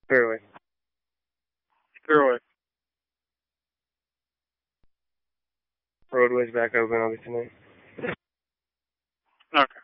Clearly. Clearly. Roadway's back open, I'll be tonight. Okay.